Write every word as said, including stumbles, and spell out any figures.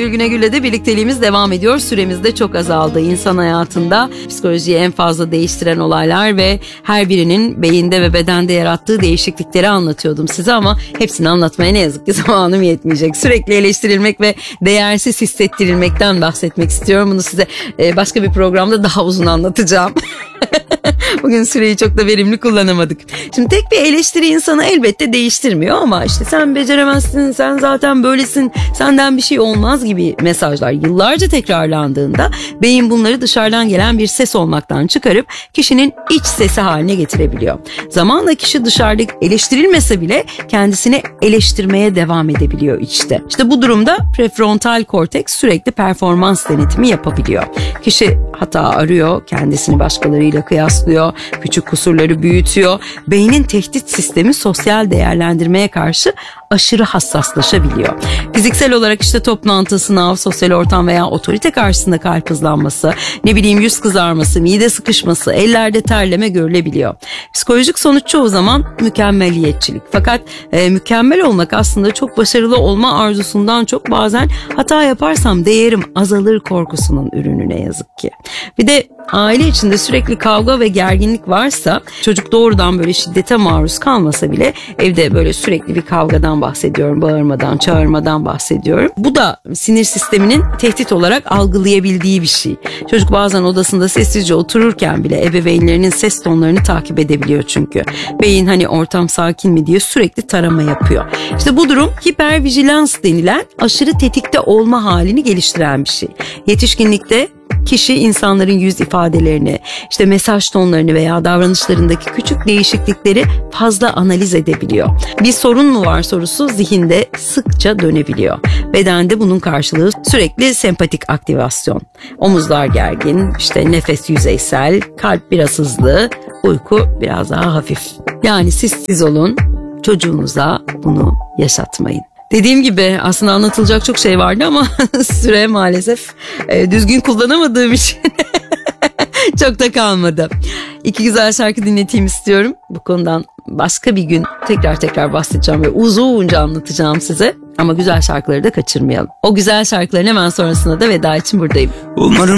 Ayşegül Günegül'le de birlikteliğimiz devam ediyor. Süremiz de çok azaldı. İnsan hayatında psikolojiyi en fazla değiştiren olaylar ve her birinin beyinde ve bedende yarattığı değişiklikleri anlatıyordum size ama hepsini anlatmaya ne yazık ki zamanım yetmeyecek. Sürekli eleştirilmek ve değersiz hissettirilmekten bahsetmek istiyorum. Bunu size başka bir programda daha uzun anlatacağım. Bugün süreyi çok da verimli kullanamadık. Şimdi tek bir eleştiri insanı elbette değiştirmiyor ama işte sen beceremezsin, sen zaten böylesin, senden bir şey olmaz gibi mesajlar yıllarca tekrarlandığında beyin bunları dışarıdan gelen bir ses olmaktan çıkarıp kişinin iç sesi haline getirebiliyor. Zamanla kişi dışarıda eleştirilmese bile kendisini eleştirmeye devam edebiliyor içte. İşte bu durumda prefrontal korteks sürekli performans denetimi yapabiliyor. Kişi hata arıyor, kendisini başkalarıyla kıyaslıyor, küçük kusurları büyütüyor. Beynin tehdit sistemi sosyal değerlendirmeye karşı aşırı hassaslaşabiliyor. Fiziksel olarak işte toplantı, sınav, sosyal ortam veya otorite karşısında kalp hızlanması, ne bileyim yüz kızarması, mide sıkışması, ellerde terleme görülebiliyor. Psikolojik sonuç çoğu zaman mükemmeliyetçilik. Fakat e, mükemmel olmak aslında çok başarılı olma arzusundan çok bazen hata yaparsam değerim azalır korkusunun ürünü ne yazık ki. Bir de aile içinde sürekli kavga ve gerginlik varsa çocuk doğrudan böyle şiddete maruz kalmasa bile evde böyle sürekli bir kavgadan bahsediyorum, bağırmadan, çağırmadan bahsediyorum. Bu da sinir sisteminin tehdit olarak algılayabildiği bir şey. Çocuk bazen odasında sessizce otururken bile ebeveynlerinin ses tonlarını takip edebiliyor çünkü. Beyin hani ortam sakin mi diye sürekli tarama yapıyor. İşte bu durum hipervijilans denilen aşırı tetikte olma halini geliştiren bir şey. Yetişkinlikte kişi insanların yüz ifadelerini, işte mesaj tonlarını veya davranışlarındaki küçük değişiklikleri fazla analiz edebiliyor. Bir sorun mu var sorusu zihinde sıkça dönebiliyor. Bedende bunun karşılığı sürekli sempatik aktivasyon. Omuzlar gergin, işte nefes yüzeysel, kalp biraz hızlı, uyku biraz daha hafif. Yani siz siz olun, çocuğunuza bunu yaşatmayın. Dediğim gibi aslında anlatılacak çok şey vardı ama süre maalesef e, düzgün kullanamadığım için çok da kalmadı. İki güzel şarkı dinleteyim istiyorum. Bu konudan başka bir gün tekrar tekrar bahsedeceğim ve uzunca anlatacağım size. Ama güzel şarkıları da kaçırmayalım. O güzel şarkıların hemen sonrasında da veda için buradayım. Umarım